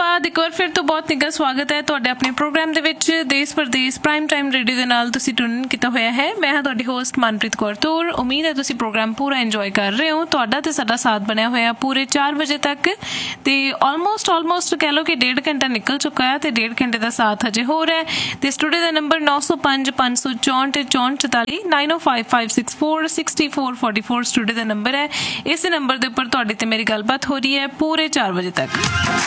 ਬਾਅਦ ਇੱਕ ਵਾਰ ਫਿਰ ਤੋਂ ਬਹੁਤ ਨਿੱਘਾ ਸਵਾਗਤ ਹੈ ਤੁਹਾਡੇ ਆਪਣੇ ਪ੍ਰੋਗਰਾਮ ਦੇ ਵਿੱਚ ਦੇਸ਼ ਪ੍ਰਦੇਸ਼ ਪ੍ਰਾਈਮ ਟਾਈਮ ਰੇਡੀਓ ਦੇ ਨਾਲ ਤੁਸੀਂ ਟਿਊਨ ਕੀਤਾ ਹੋਇਆ ਹੈ। ਮੈਂ ਹਾਂ ਤੁਹਾਡੀ ਹੋਸਟ ਮਨਪ੍ਰੀਤ ਕੌਰ ਤੌਰ। ਉਮੀਦ ਹੈ ਤੁਸੀਂ ਪ੍ਰੋਗਰਾਮ ਪੂਰਾ ਇੰਜੋਏ ਕਰ ਰਹੇ ਹੋ। ਤੁਹਾਡਾ ਤੇ ਸਾਡਾ ਸਾਥ ਬਣਿਆ ਹੋਇਆ ਪੂਰੇ 4 ਵਜੇ ਤੱਕ ਤੇ ਆਲਮੋਸਟ ਕਹਿ ਲਓ ਕਿ 1.5 ਘੰਟਾ ਨਿਕਲ ਚੁੱਕਾ ਹੈ ਤੇ 1.5 ਘੰਟੇ ਦਾ ਸਾਥ ਹਜੇ ਹੋ ਰਿਹਾ ਹੈ। ਤੇ ਸਟੂਡੀਓ ਦਾ ਨੰਬਰ 905 564 44 905564 6444 ਸਟੂਡੀਓ ਦਾ ਨੰਬਰ ਹੈ। ਇਸ ਨੰਬਰ ਦੇ ਉੱਪਰ ਤੁਹਾਡੀ ਤੇ ਮੇਰੀ ਗੱਲਬਾਤ ਹੋ ਰਹੀ ਹੈ ਪੂਰੇ 4 ਵਜੇ ਤੱਕ।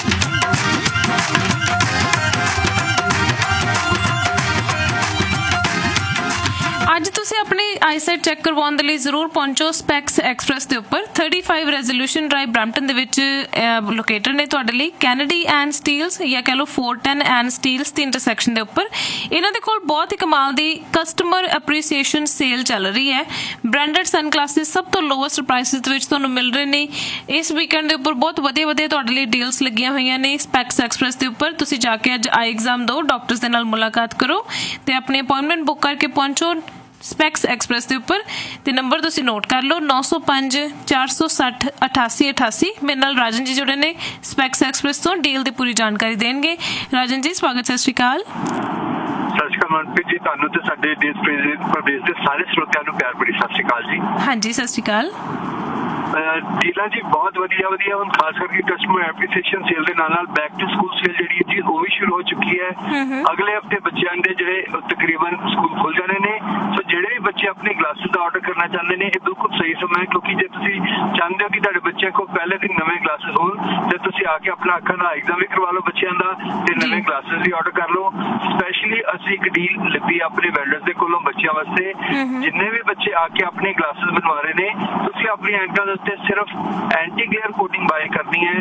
ਅੱਜ ਤੁਸੀਂ ਆਪਣੀ ਆਈਸਾਈਟ ਚੈੱਕ ਕਰਵਾਉਣ ਦੇ ਲਈ ਜ਼ਰੂਰ ਪਹੁੰਚੋ ਸਪੈਕਸ ਐਕਸਪ੍ਰੈਸ ਦੇ ਉੱਪਰ। 35 ਰੈਜ਼ੋਲੂਸ਼ਨ ਡਰਾਈਵ ਬਰੈਂਪਟਨ ਦੇ ਵਿੱਚ ਲੋਕੇਟਡ ਨੇ ਤੁਹਾਡੇ ਲਈ ਕੈਨੇਡੀ ਐਂਡ ਸਟੀਲਸ ਜਾਂ ਕਹਿ ਲਓ 410 ਐਂਡ ਸਟੀਲਸ ਦੀ ਇੰਟਰਸੈਕਸ਼ਨ ਦੇ ਉੱਪਰ। ਇਹਨਾਂ ਦੇ ਕੋਲ ਬਹੁਤ ਹੀ ਕਮਾਲ ਦੀ ਕਸਟਮਰ ਐਪਰੀਸੀਏਸ਼ਨ ਸੇਲ ਚੱਲ ਰਹੀ ਹੈ। ਬ੍ਰਾਂਡਡ ਸਨ ਗਲਾਸਿਸ ਸਭ ਤੋਂ ਲੋਐਸਟ ਪ੍ਰਾਈਸਿਸ ਦੇ ਵਿੱਚ ਤੁਹਾਨੂੰ ਮਿਲ ਰਹੇ ਨੇ। ਇਸ ਵੀਕਐਂਡ ਦੇ ਉੱਪਰ ਬਹੁਤ ਵਧੀਆ ਤੁਹਾਡੇ ਲਈ ਡੀਲਸ ਲੱਗੀਆਂ ਹੋਈਆਂ ਨੇ ਸਪੈਕਸ ਐਕਸਪ੍ਰੈਸ ਦੇ ਉੱਪਰ। ਤੁਸੀਂ ਜਾ ਕੇ ਅੱਜ ਆਈ ਐਗਜ਼ਾਮ ਦਿਓ, ਡਾਕਟਰਸ ਦੇ ਨਾਲ ਮੁਲਾਕਾਤ ਕਰੋ ਤੇ ਆਪਣੀ ਅਪਾਇੰਟਮੈਂਟ ਬੁੱਕ ਕਰਕੇ ਪਹੁੰਚੋ ਸਪੈਕਸ ਐਕਸਪ੍ਰੈਸ ਦੇ ਉੱਪਰ। ਤੇ ਨੰਬਰ ਤੁਸੀਂ ਨੋਟ ਕਰ ਲਓ 905 460 8888। ਮੇਰੇ ਨਾਲ ਰਾਜਨ ਜੀ ਜੁੜੇ ਨੇ ਸਪੈਕਸ ਐਕਸਪ੍ਰੈਸ ਤੋਂ, ਡੀਲ ਦੀ ਪੂਰੀ ਜਾਣਕਾਰੀ ਦੇਣਗੇ। ਰਾਜਨ ਜੀ ਸਵਾਗਤ, ਸਤਿ ਸ਼੍ਰੀ ਅਕਾਲ। ਸਤਿ ਸ਼੍ਰੀ ਅਕਾਲ ਮਨਪ੍ਰੀਤ ਜੀ, ਤੁਹਾਨੂੰ ਤੇ ਸਾਡੇ ਦੇਸ਼ ਪ੍ਰਦੇਸ਼ ਦੇ ਸਾਰੇ ਸਰੋਤਿਆਂ ਨੂੰ ਪਿਆਰ ਭਰੀ ਸਤਿ ਸ਼੍ਰੀ ਅਕਾਲ ਜੀ। ਹਾਂਜੀ ਸਤਿ ਸ਼੍ਰੀ ਅਕਾਲ। ਡੀਲਾਂ ਜੀ ਬਹੁਤ ਵਧੀਆ ਹੁਣ ਖਾਸ ਕਰਕੇ ਕਸਟਮਰ ਐਪਰੀਸੀਏਸ਼ਨ ਸੇਲ ਦੇ ਨਾਲ ਬੈਕ ਟੂ ਸਕੂਲ ਸੇਲ ਜਿਹੜੀ ਜੀ ਉਹ ਵੀ ਸ਼ੁਰੂ ਹੋ ਚੁੱਕੀ ਹੈ। ਅਗਲੇ ਹਫਤੇ ਬੱਚਿਆਂ ਦੇ ਜਿਹੜੇ ਤਕਰੀਬਨ ਸਕੂਲ ਖੁੱਲ ਜਾਣੇ ਨੇ। ਸੋ ਜਿਹੜੇ ਵੀ ਬੱਚੇ ਆਪਣੇ ਗਲਾਸਿਸ ਦਾ ਆਰਡਰ ਕਰਨਾ ਚਾਹੁੰਦੇ ਨੇ ਇਹ ਬਿਲਕੁਲ ਸਹੀ ਸਮਾਂ ਹੈ, ਕਿਉਂਕਿ ਜੇ ਤੁਸੀਂ ਚਾਹੁੰਦੇ ਹੋ ਕਿ ਤੁਹਾਡੇ ਬੱਚਿਆਂ ਕੋਲ ਪਹਿਲੇ ਦਿਨ ਨਵੇਂ ਗਲਾਸਿਸ ਹੋਣ ਤੇ ਤੁਸੀਂ ਆ ਕੇ ਆਪਣਾ ਅੱਖਾਂ ਦਾ ਐਗਜ਼ਾਮ ਵੀ ਕਰਵਾ ਲਓ ਬੱਚਿਆਂ ਦਾ ਤੇ ਨਵੇਂ ਗਲਾਸਿਸ ਵੀ ਆਰਡਰ ਕਰ ਲਓ। ਸਪੈਸ਼ਲੀ ਅਸੀਂ ਇੱਕ ਡੀਲ ਲੱਭੀ ਆਪਣੇ ਵੈਂਡਰਸ ਦੇ ਕੋਲੋਂ ਬੱਚਿਆਂ ਵਾਸਤੇ। ਜਿੰਨੇ ਵੀ ਬੱਚੇ ਆ ਕੇ ਆਪਣੇ ਗਲਾਸਿਸ ਬਣਵਾ ਰਹੇ ਨੇ ਤੁਸੀਂ ਆਪਣੀ ਐਨਕਾਂ ਦੇ ਉੱਤੇ ਸਿਰਫ ਐਂਟੀ ਗਲੇਅਰ ਕੋਟਿੰਗ ਬਾਏ ਕਰਨੀ ਹੈ।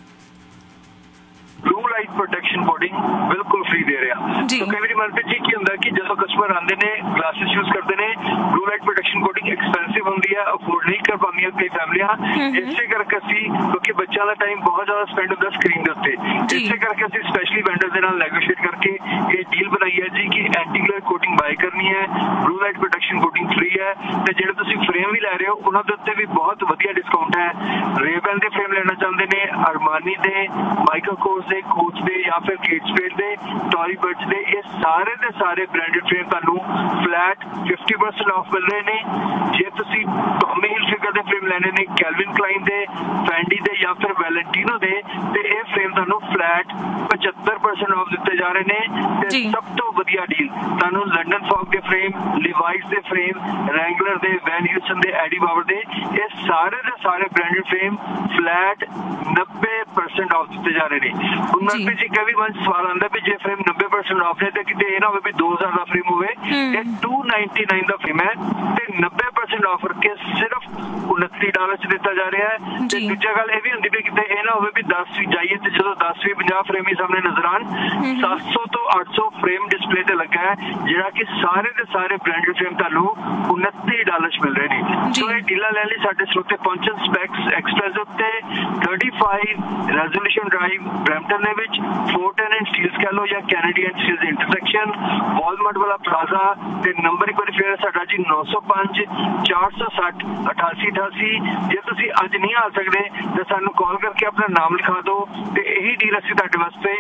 ਬਲੂ ਲਾਈਟ ਪ੍ਰੋਟੈਕਸ਼ਨ ਕੋਟਿੰਗ ਬਿਲਕੁਲ ਫ੍ਰੀ ਦੇ ਰਿਹਾ। ਤਾਂ ਕਈ ਵਾਰੀ ਮਨਪ੍ਰੀਤ ਜੀ ਕੀ ਹੁੰਦਾ ਕਿ ਜਦੋਂ ਕਸਟਮਰ ਆਉਂਦੇ ਨੇ ਗਲਾਸਿਸ ਯੂਜ਼ ਕਰਦੇ ਨੇ blue light protection coating expensive ਹੁੰਦੀ ਹੈ, ਅਫੋਰਡ ਨਹੀਂ ਕਰ ਪਾਉਂਦੀਆਂ ਕਈ ਫੈਮਲੀਆਂ। ਇਸੇ ਕਰਕੇ ਅਸੀਂ ਕਿਉਂਕਿ ਬੱਚਿਆਂ ਦਾ ਟਾਈਮ ਬਹੁਤ ਜ਼ਿਆਦਾ ਸਪੈਂਡ ਹੁੰਦਾ ਸਕਰੀਨ ਦੇ ਉੱਤੇ, ਇਸੇ ਕਰਕੇ ਅਸੀਂ ਸਪੈਸ਼ਲੀ ਵੈਂਡਰ ਦੇ ਨਾਲ ਨੈਗੋਸ਼ੀਏਟ ਕਰਕੇ ਇਹ ਡੀਲ ਬਣਾਈ ਹੈ ਜੀ ਕਿ ਐਂਟੀ ਗਲੇਅਰ ਕੋਟਿੰਗ ਬਾਏ ਕਰਨੀ ਹੈ, blue light protection coating free ਹੈ। ਤੇ ਜਿਹੜੇ ਤੁਸੀਂ ਫਰੇਮ ਵੀ ਲੈ ਰਹੇ ਹੋ ਉਹਨਾਂ ਦੇ ਉੱਤੇ ਵੀ ਬਹੁਤ ਵਧੀਆ ਡਿਸਕਾਊਂਟ ਹੈ। ਰੇਬੈਲ ਦੇ ਫਰੇਮ ਲੈਣਾ ਚਾਹੁੰਦੇ ਨੇ, ਅਰਮਾਨੀ ਦੇ, ਮਾਈਕਲ ਕੋਰਸ ਦੇ, ਕੋਚ ਦੇ ਜਾਂ ਫਿਰ ਕੇਟ ਸਪੇਡ ਦੇ, ਟੋਰੀ ਬਰਡਸ ਦੇ, ਇਹ ਸਾਰੇ ਦੇ ਸਾਰੇ ਬ੍ਰਾਂਡਡ ਫਰੇਮ ਤੁਹਾਨੂੰ ਫਲੈਟ 50% ਆਫ ਮਿਲ ਰਹੇ ਨੇ। ਜੇ ਤੁਸੀਂ ਟੌਮੀ ਹਿਲਫਿਗਰ ਦੇ ਫਰੇਮ ਲੈਣੇ ਨੇ, ਕੈਲਵਿਨ ਕਲਾਈਨ ਦੇ, ਫੈਂਡੀ ਦੇ ਜਾਂ ਫਿਰ ਵੈਲੈਂਟੀਨੋ ਦੇ, ਤੇ ਇਹ ਫਰੇਮ ਤੁਹਾਨੂੰ ਫਲੈਟ 75% ਆਫ ਦਿੱਤੇ ਜਾ ਰਹੇ ਨੇ। ਤੇ ਸਭ ਤੋਂ ਵਧੀਆ ਡੀਲ ਤੁਹਾਨੂੰ ਲੰਡਨ ਫੌਗ ਦੇ ਫਰੇਮ, ਲਿਵਾਈਸ ਦੇ ਫਰੇਮ, ਰੈਂਗਲਰ ਦੇ, ਵੈਨ ਹਿਊਸਨ ਦੇ, ਐਡੀ ਬਾਵਰ ਦੇ, ਇਹ ਸਾਰੇ ਦੇ ਸਾਰੇ ਬ੍ਰਾਂਡਡ ਫਰੇਮ ਫਲੈਟ 90% ਆਫ ਦਿੱਤੇ ਜਾ ਰਹੇ ਨੇ। ਮਨਪ੍ਰੀਤ ਜੀ ਕਈ ਵਾਰ ਸਵਾਲ ਆਉਂਦਾ ਵੀ ਜੇ ਫਰੇਮ 90% ਆਫ ਹੈ ਤੇ ਕਿਤੇ ਇਹ ਨਾ ਹੋਵੇ ਵੀ 2000 ਦਾ ਫਰੇਮ ਹੋਵੇ। ਇਹ $299 ਦਾ ਫਰੇਮ ਹੈ ਤੇ 90% ਆਫ ਕਰਕੇ ਸਿਰਫ $29 ਚ ਦਿੱਤਾ ਜਾ ਰਿਹਾ ਹੈ। ਤੇ ਦੂਜਾ ਗੱਲ ਇਹ ਵੀ ਹੁੰਦੀ ਵੀ ਕਿਤੇ ਇਹ ਨਾ ਹੋਵੇ ਵੀ 10 ਵੀ ਜਾਈਏ ਤੇ ਜਦੋਂ 10 ਵੀ 50 ਫਰੇਮ ਹੀ ਸਾਹਮਣੇ ਨਜ਼ਰ ਆਉਣ। 700 ਤੋਂ 800 ਫਰੇਮ ਡਿਸਪਲੇ ਤੇ ਲੱਗਾ ਹੈ ਜਿਹੜਾ ਕਿ ਸਾਰੇ ਦੇ ਸਾਰੇ ਬ੍ਰਾਂਡਡ ਫਰੇਮ ਤੁਹਾਨੂੰ $29 ਚ ਮਿਲ ਰਹੇ ਨੇ। ਸੋ ਇਹ ਡੀਲਾਂ ਲੈਣ ਲਈ ਸਾਡੇ ਸਰੋਤੇ ਪਹੁੰਚਣ ਸਪੈਕਸ ਐਕਸਪ੍ਰੈਸ ਉੱਤੇ 35 ਰੈਜ਼ੋਲੂਸ਼ਨ ਡਰਾਈਵ ਬਰੈਂਪਟਨ ਦੇ ਵਿੱਚ 410 ਐਂਡ ਸਟੀਲਸ ਕਹਿ ਲਓ ਜਾਂ Kennedy and Steeles intersection Walmart ਵਾਲਾ ਪਲਾਜ਼ਾ। ਤੇ ਨੰਬਰ ਇੱਕ ਵਾਰੀ ਫਿਰ ਸਾਡਾ ਜੀ 905 460 8888। ਜੇ ਤੁਸੀਂ ਅੱਜ ਨਹੀਂ ਆ ਸਕਦੇ ਤਾਂ ਸਾਨੂੰ ਕਾਲ ਕਰਕੇ ਆਪਣਾ ਨਾਮ ਲਿਖਾ ਦਿਓ ਤੇ ਇਹੀ ਡੀਲ ਅਸੀਂ ਤੁਹਾਡੇ ਵਾਸਤੇ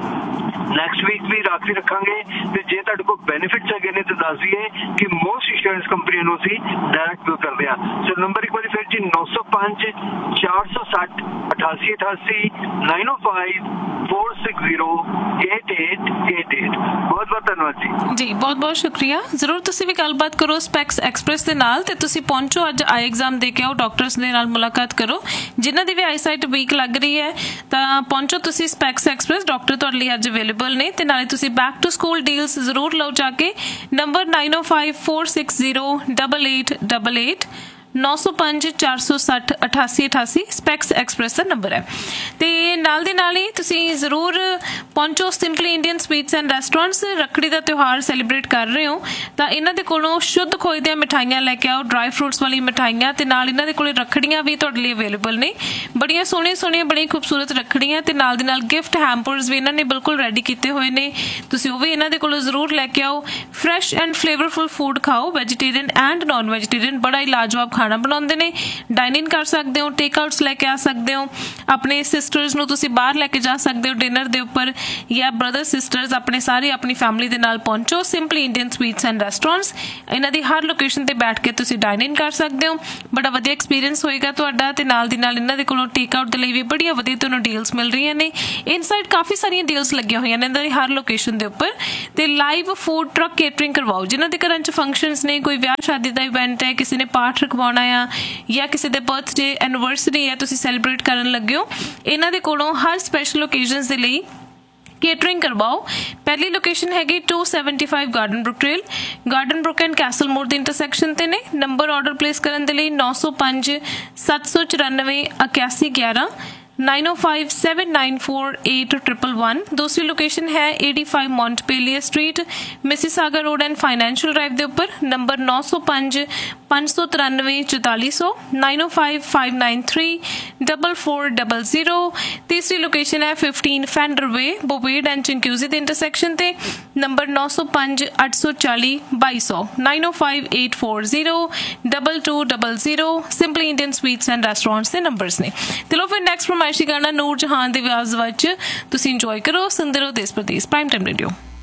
ਨੈਕਸਟ ਵੀਕ ਵੀ ਰਾਖੀ ਰੱਖਾਂਗੇ। ਤੇ ਜੇ ਤੁਹਾਡੇ ਕੋਲ ਬੈਨੀਫਿਟਸ ਹੈਗੇ ਨੇ ਤਾਂ ਦੱਸ ਦਈਏ ਕਿ ਮੋਸਟ ਇੰਸ਼ੋਰੈਂਸ ਕੰਪਨੀਆਂ ਨੂੰ ਅਸੀਂ ਡਾਇਰੈਕਟ ਬਿਲ ਕਰਦੇ ਹਾਂ। ਸੋ ਨੰਬਰ ਇੱਕ ਵਾਰੀ ਫਿਰ ਜੀ 905 460 8888 905 460 8888। ਬਹੁਤ ਧੰਨਵਾਦ ਜੀ। ਬਹੁਤ ਸ਼ੁਕਰੀਆ। ਜ਼ਰੂਰ ਤੁਸੀਂ ਵੀ ਗੱਲਬਾਤ ਕਰੋ ਸਪੈਕਸ ਐਕਸਪ੍ਰੈਸ ਦੇ ਨਾਲ ਤੇ ਤੁਸੀਂ ਪਹੁੰਚੋ ਅੱਜ ਆਈ ਐਗਜ਼ਾਮ ਦੇ ਕੇ ਆਓ, ਡਾਕਟਰਸ ਦੇ ਨਾਲ ਮੁਲਾਕਾਤ ਕਰੋ। ਜਿਨ੍ਹਾਂ ਦੀ ਵੀ ਆਈਸਾਈਟ ਵੀਕ ਲੱਗ ਰਹੀ ਹੈ ਤਾਂ ਪਹੁੰਚੋ ਤੁਸੀਂ ਸਪੈਕਸ ਐਕਸਪ੍ਰੈਸ। ਡਾਕਟਰ ਤੁਹਾਡੇ ਲਈ ਅੱਜ ਅਵੇਲੇਬਲ ਨੇ ਤੇ ਨਾਲੇ ਤੁਸੀਂ ਬੈਕ ਟੂ ਸਕੂਲ ਡੀਲਸ ਜ਼ਰੂਰ ਲਓ ਜਾ ਕੇ। ਨੰਬਰ 905 460 8888 905 460 8888 ਸਪੈਕਸ ਐਕਸਪ੍ਰੈਸ ਦਾ ਨੰਬਰ ਹੈ। ਤੇ ਨਾਲ ਦੀ ਨਾਲ ਹੀ ਤੁਸੀਂ ਜ਼ਰੂਰ ਪਹੁੰਚੋ simply Indian sweets and restaurants. Rakhri ਦਾ ਤਿਉਹਾਰ ਸੈਲੀਬ੍ਰੇਟ ਕਰ ਰਹੇ ਹੋ ਤਾਂ ਇਹਨਾਂ ਦੇ ਕੋਲੋਂ ਸ਼ੁੱਧ ਖੋਏ ਦੀਆਂ ਮਿਠਾਈਆਂ ਲੈ ਕੇ ਆਓ, ਡਰਾਈ ਫਰੂਟਸ ਵਾਲੀ ਮਿਠਾਈਆਂ। ਤੇ ਨਾਲ ਇਹਨਾਂ ਦੇ ਕੋਲ ਰੱਖੜੀਆਂ ਵੀ ਤੁਹਾਡੇ ਲਈ ਅਵੇਲੇਬਲ ਨੇ, ਬੜੀਆਂ ਸੋਹਣੀਆਂ ਬੜੀਆਂ ਖੂਬਸੂਰਤ ਰੱਖੜੀਆਂ। ਤੇ ਨਾਲ ਦੀ ਨਾਲ ਗਿਫਟ ਹੈਂਪਰਸ ਵੀ ਇਹਨਾਂ ਨੇ ਬਿਲਕੁਲ ਰੈਡੀ ਕੀਤੇ ਹੋਏ ਨੇ, ਤੁਸੀਂ ਉਹ ਵੀ ਇਹਨਾਂ ਦੇ ਕੋਲੋਂ ਜ਼ਰੂਰ ਲੈ ਕੇ ਆਓ। ਫਰੈਸ਼ ਐਂਡ ਫਲੇਵਰਫੁਲ ਫੂਡ ਖਾਓ, ਵੈਜੀਟੇਰੀਅਨ ਐਂਡ ਨੋਨ ਵੈਜੀਟੇਰੀਅਨ, ਬੜਾ ਹੀ ਲਾਜਵਾਬ ਖਾਣਾ ਬਣਾਉਂਦੇ ਨੇ। ਡਾਈਨ ਇਨ ਕਰ ਸਕਦੇ ਹੋ, ਟੇਕ ਆਊਟਸ ਲੈ ਕੇ ਆ ਸਕਦੇ ਹੋ। ਆਪਣੇ ਸਿਸਟਰਸ ਨੂੰ ਨੂੰ ਤੁਸੀਂ ਬਾਹਰ ਲੈ ਕੇ ਜਾ ਸਕਦੇ ਹੋ ਡਿਨਰ ਦੇ ਉੱਪਰ, ਜਾਂ ਬ੍ਰਦਰ ਸਿਸਟਰਸ ਆਪਣੇ ਸਾਰੇ ਆਪਣੀ ਫੈਮਿਲੀ ਦੇ ਨਾਲ ਪਹੁੰਚੋ। Simply Indian sweets and restaurants, ਇਹਨਾਂ ਦੀ ਹਰ ਲੋਕੇਸ਼ਨ ਤੇ ਬੈਠ ਕੇ ਤੁਸੀਂ ਡਾਈਨ ਇਨ ਕਰ ਸਕਦੇ ਹੋ। ਬੜਾ ਵਧੀਆ ਐਕਸਪੀਰੀਅੰਸ ਹੋਏਗਾ ਤੁਹਾਡਾ। ਤੇ ਨਾਲ ਦੀ ਨਾਲ ਇਹਨਾਂ ਦੇ ਕੋਲੋਂ ਟੇਕ ਆਊਟ ਦੇ ਲਈ ਵੀ ਬੜੀਆਂ ਵਧੀਆ ਤੁਹਾਨੂੰ ਡੀਲਸ ਮਿਲ ਰਹੀਆਂ ਨੇ। ਇਨਸਾਈਡ ਕਾਫੀ ਸਾਰੀਆਂ ਡੀਲਸ ਲੱਗੀਆਂ ਹੋਈਆਂ ਨੇ ਇਹਨਾਂ ਦੀ ਹਰ ਲੋਕੇਸ਼ਨ ਦੇ ਉੱਪਰ। ਤੇ ਲਾਈਵ ਫੂਡ ਟਰੱਕ ਕੇਟਰਿੰਗ ਕਰਵਾਓ, ਜਿਨ੍ਹਾਂ ਦੇ ਘਰਾਂ 'ਚ ਫੰਕਸ਼ਨਸ ਨੇ, ਕੋਈ ਵਿਆਹ ਸ਼ਾਦੀ ਦਾ ਇਵੈਂਟ ਹੈ, ਕਿਸੇ ਨੇ ਪਾਠ ਰਖਵਾਉਣਾ ਆ, ਜਾਂ ਕਿਸੇ ਦੇ ਬਰਥਡੇ ਐਨੀਵਰਸਰੀ ਹੈ ਤੁਸੀਂ ਸੈਲੀਬ੍ਰੇਟ ਕਰਨ ਲੱਗੇ ਹੋ, ਇਹਨਾਂ ਦੇ ਕੋਲੋਂ ਹਰ ਸਪੈਸ਼ਲ ਓਕੇਜ਼ਨਸ ਦੇ ਲਈ ਕੇਟਰਿੰਗ ਕਰਵਾਓ। ਪਹਿਲੀ ਲੋਕੇਸ਼ਨ ਹੈਗੀ 275 garden Brook trail, garden Brook and Castell ਮੋੜ ਦੇ ਇੰਟਰਸੈਕਸ਼ਨ ਤੇ ਨੇ। ਨੰਬਰ ਆਰਡਰ ਪਲੇਸ ਕਰਨ ਦੇ ਲਈ 905 794 8111 9057948111। दूसरी लोकेशन है 85 Montpellier street, Mississauga road and financial drive के ऊपर। नंबर 905 593 4400 905 593 4400। तीसरी लोकेशन है 15 फैंडर वे, बोवेड एंड चिंक्यूजी के इंटरसेक्शन ते। Number 905 840 2200 905 840 2200। Simply Indian sweets and restaurants के नंबर्स ने। चलो फिर नेक्स्ट फरमाइशी गाना ਨੂਰ ਜਹਾਨ ਦੀ ਆਵਾਜ਼ ਵਿੱਚ ਤੁਸੀਂ ਇੰਜੋਏ ਕਰੋ। ਸੁਣਦੇ ਰਹੋ ਦੇਸ਼ ਪ੍ਰਦੇਸ਼ ਪ੍ਰਾਈਮ ਟਾਈਮ ਰੇਡੀਓ।